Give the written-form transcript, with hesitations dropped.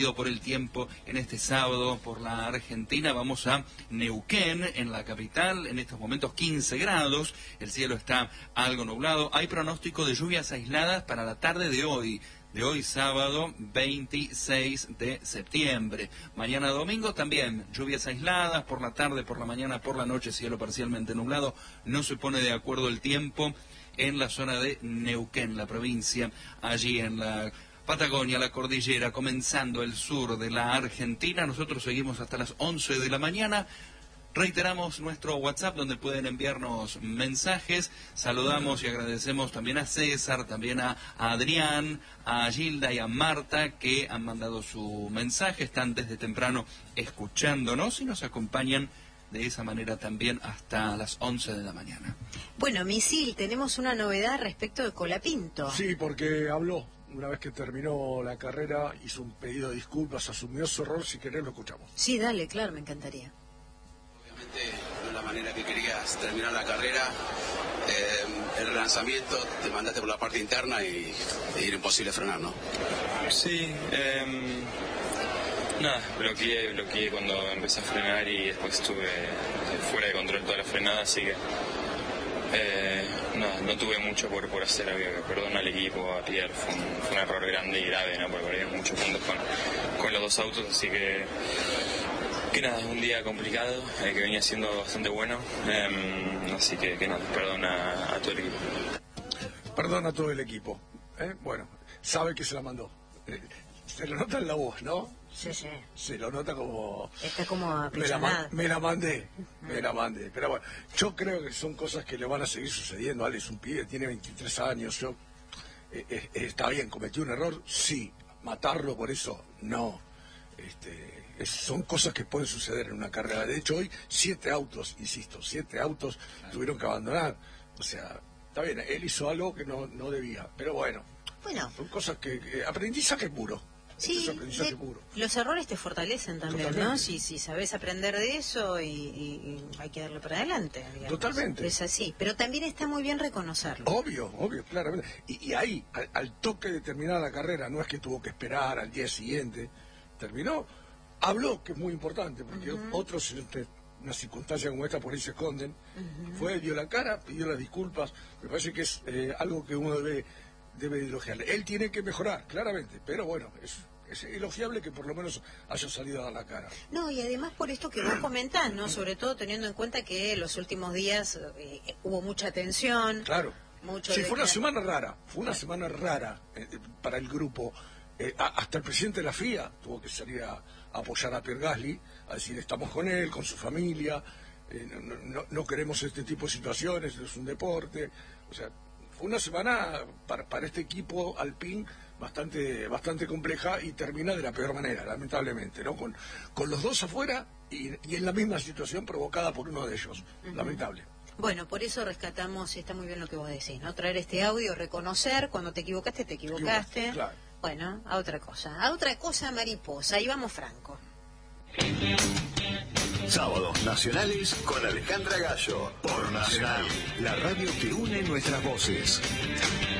por el tiempo en este sábado por la Argentina. Vamos a Neuquén, en la capital, en estos momentos 15 grados, el cielo está algo nublado. Hay pronóstico de lluvias aisladas para la tarde de hoy sábado 26 de septiembre. Mañana domingo también lluvias aisladas por la tarde, por la mañana, por la noche, cielo parcialmente nublado. No se pone de acuerdo el tiempo en la zona de Neuquén, la provincia, allí en la Patagonia, la cordillera, comenzando el sur de la Argentina. Nosotros seguimos hasta las 11 de la mañana. Reiteramos nuestro WhatsApp donde pueden enviarnos mensajes. Saludamos y agradecemos también a César, también a Adrián, a Gilda y a Marta que han mandado su mensaje. Están desde temprano escuchándonos y nos acompañan de esa manera también hasta las 11 de la mañana. Bueno, Misil, tenemos una novedad respecto de Colapinto. Sí, porque habló. Una vez que terminó la carrera, hizo un pedido de disculpas, asumió su error. Si querés, lo escuchamos. Sí, dale, claro, me encantaría. Obviamente no es la manera que querías terminar la carrera. El relanzamiento, te mandaste por la parte interna y era imposible frenar, ¿no? Sí, nada, bloqueé cuando empecé a frenar y después estuve fuera de control toda la frenada, así que no tuve mucho por hacer. Perdón al equipo, a Pierre, fue un error grande y grave, ¿no? Porque perdimos muchos puntos con los dos autos, así que nada, es un día complicado, que venía siendo bastante bueno, así que nada, perdón a todo el equipo. Perdón a todo el equipo. Bueno, sabe que se la mandó. Se lo nota en la voz, ¿no? Sí, sí. Se lo nota como... Está como aprisionado. Me la mandé. Pero bueno, yo creo que son cosas que le van a seguir sucediendo. Ale es un pibe, tiene 23 años. Está bien, cometió un error, sí. Matarlo por eso, no. Son cosas que pueden suceder en una carrera. De hecho, hoy 7 autos tuvieron que abandonar. O sea, está bien, él hizo algo que no debía. Pero bueno, son cosas que aprendizaje puro. Sí, los errores te fortalecen también, totalmente, ¿no? Si sabes aprender de eso y hay que darle para adelante, digamos. Totalmente. Es así, pero también está muy bien reconocerlo. Obvio, claramente. Y ahí, al toque de terminar la carrera, no es que tuvo que esperar al día siguiente, terminó, habló, que es muy importante, porque otros en una circunstancia como esta por ahí se esconden. Fue, dio la cara, pidió las disculpas. Me parece que es algo que uno debe elogiarle. Él tiene que mejorar, claramente, pero bueno, es elogiable que por lo menos haya salido a dar la cara. No, y además por esto que vos comentás, ¿no? Sobre todo teniendo en cuenta que los últimos días hubo mucha tensión. Claro. Sí, fue una semana rara, para el grupo. Hasta el presidente de la FIA tuvo que salir a apoyar a Pierre Gasly, a decir estamos con él, con su familia, no queremos este tipo de situaciones, es un deporte. O sea, fue una semana para este equipo Alpine bastante compleja y termina de la peor manera, lamentablemente, ¿no? Con los dos afuera y en la misma situación provocada por uno de ellos, lamentable. Bueno, por eso rescatamos, está muy bien lo que vos decís, ¿no? Traer este audio, reconocer cuando te equivocaste. Claro. Bueno, a otra cosa, mariposa, ahí vamos franco. Sábados nacionales con Alejandra Gallo, por Nacional, la radio que une nuestras voces.